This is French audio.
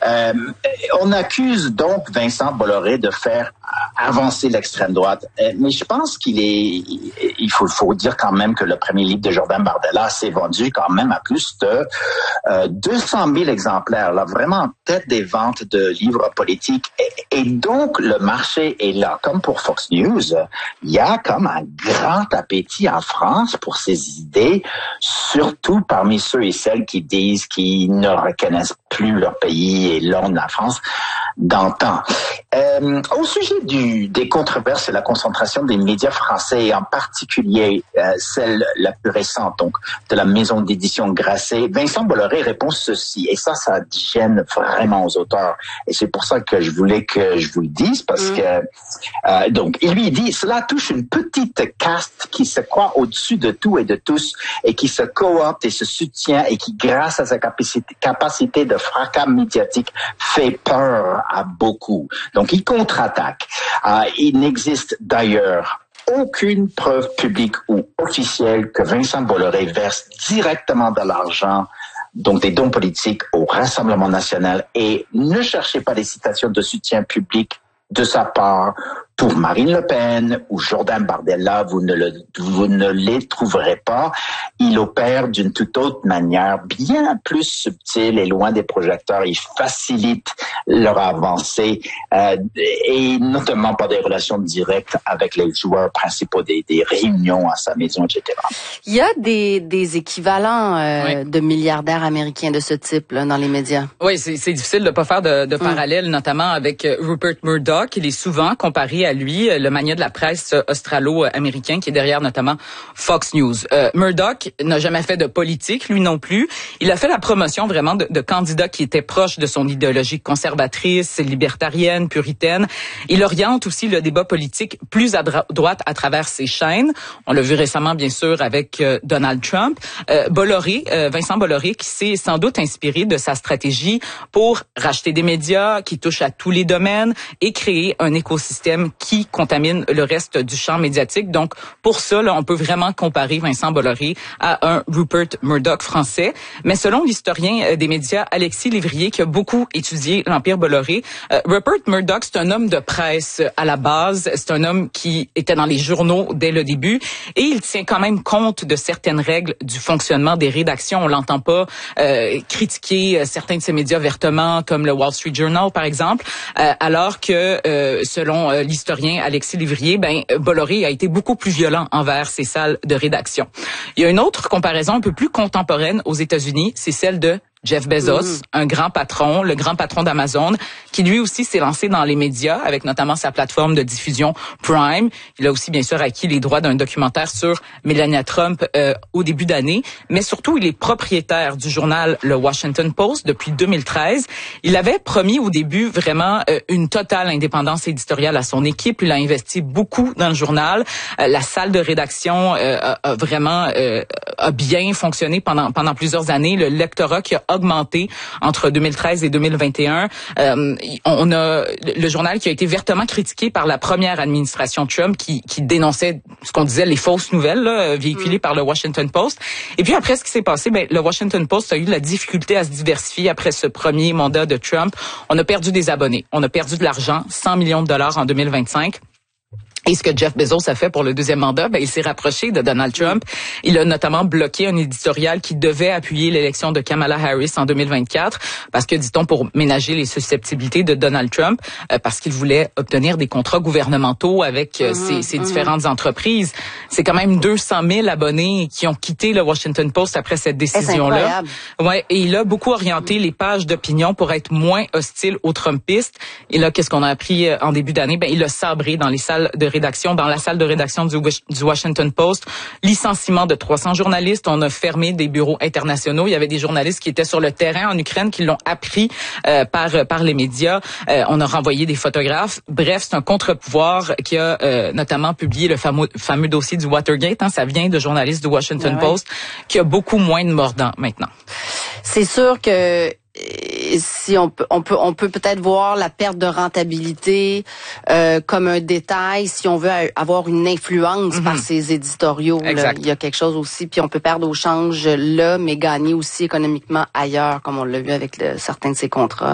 On accuse donc Vincent Bolloré de faire avancer l'extrême droite, mais je pense il faut dire quand même que le premier livre de Jordan Bardella s'est vendu quand même à plus de 200 000 exemplaires, là, vraiment en tête des ventes de livres politiques. Et donc, le marché est là. Comme pour Fox News, il y a comme un grand appétit en France pour ces idées, surtout parmi ceux et celles qui disent qu'ils ne reconnaissent plus leur pays et l'ordre de la France d'antan. Au sujet des controverses et la concentration des médias français, et en particulier celle la plus récente, donc de la maison d'édition Grasset, Vincent Bolloré répond ceci, et ça gêne vraiment aux auteurs. Et c'est pour ça que je voulais que je vous le dise, parce que donc il dit: cela touche une petite caste qui se croit au-dessus de tout et de tous, et qui se coopte et se soutient, et qui, grâce à sa capacité de fracas médiatique, fait peur à beaucoup. Donc il contre-attaque. Il n'existe d'ailleurs aucune preuve publique ou officielle que Vincent Bolloré verse directement de l'argent, donc des dons politiques, au Rassemblement national, et ne cherchez pas des citations de soutien public de sa part pour Marine Le Pen ou Jordan Bardella, vous ne les trouverez pas. Il opère d'une toute autre manière, bien plus subtile et loin des projecteurs. Il facilite leur avancée, et notamment par des relations directes avec les joueurs principaux des réunions à sa maison, etc. Il y a des équivalents de milliardaires américains de ce type là, dans les médias. Oui, c'est difficile de pas faire de parallèle, notamment avec Rupert Murdoch. Il est souvent comparé à lui, le magnat de la presse australo-américain qui est derrière notamment Fox News. Murdoch n'a jamais fait de politique, lui non plus. Il a fait la promotion vraiment de candidats qui étaient proches de son idéologie conservatrice, libertarienne, puritaine. Il oriente aussi le débat politique plus à droite à travers ses chaînes. On l'a vu récemment, bien sûr, avec Donald Trump. Vincent Bolloré, qui s'est sans doute inspiré de sa stratégie pour racheter des médias qui touchent à tous les domaines et créer un écosystème qui contamine le reste du champ médiatique. Donc, pour ça, là, on peut vraiment comparer Vincent Bolloré à un Rupert Murdoch français. Mais selon l'historien des médias Alexis Lévrier, qui a beaucoup étudié l'Empire Bolloré, Rupert Murdoch, c'est un homme de presse à la base. C'est un homme qui était dans les journaux dès le début et il tient quand même compte de certaines règles du fonctionnement des rédactions. On l'entend pas critiquer certains de ces médias vertement, comme le Wall Street Journal, par exemple, alors que selon l'historien Alexis Lévrier, Bolloré a été beaucoup plus violent envers ses salles de rédaction. Il y a une autre comparaison un peu plus contemporaine aux États-Unis, c'est celle de Jeff Bezos, un grand patron, le grand patron d'Amazon, qui lui aussi s'est lancé dans les médias avec notamment sa plateforme de diffusion Prime. Il a aussi bien sûr acquis les droits d'un documentaire sur Melania Trump au début d'année, mais surtout il est propriétaire du journal Le Washington Post depuis 2013. Il avait promis au début vraiment une totale indépendance éditoriale à son équipe. Il a investi beaucoup dans le journal. La salle de rédaction a vraiment bien fonctionné pendant plusieurs années. Le lectorat qui a augmenté entre 2013 et 2021. On a le journal qui a été vertement critiqué par la première administration Trump qui dénonçait ce qu'on disait les fausses nouvelles là, véhiculées par le Washington Post. Et puis après ce qui s'est passé, le Washington Post a eu de la difficulté à se diversifier après ce premier mandat de Trump. On a perdu des abonnés, on a perdu de l'argent, 100 millions de dollars en 2025. Et ce que Jeff Bezos a fait pour le deuxième mandat, il s'est rapproché de Donald Trump. Il a notamment bloqué un éditorial qui devait appuyer l'élection de Kamala Harris en 2024, parce que, dit-on, pour ménager les susceptibilités de Donald Trump, parce qu'il voulait obtenir des contrats gouvernementaux avec ces différentes entreprises. C'est quand même 200 000 abonnés qui ont quitté le Washington Post après cette décision-là. Ouais, et il a beaucoup orienté les pages d'opinion pour être moins hostile aux Trumpistes. Et là, qu'est-ce qu'on a appris en début d'année? Il a sabré dans les salles de rédaction, dans la salle de rédaction du Washington Post, licenciement de 300 journalistes. On a fermé des bureaux internationaux. Il y avait des journalistes qui étaient sur le terrain en Ukraine qui l'ont appris par les médias. On a renvoyé des photographes. Bref, c'est un contre-pouvoir qui a notamment publié le fameux dossier du Watergate. Ça vient de journalistes du Washington Post qui a beaucoup moins de mordants maintenant. C'est sûr que si on peut peut-être voir la perte de rentabilité comme un détail si on veut avoir une influence par ces éditoriaux. Là. Il y a quelque chose aussi, puis on peut perdre au change là, mais gagner aussi économiquement ailleurs, comme on l'a vu avec certains de ces contrats.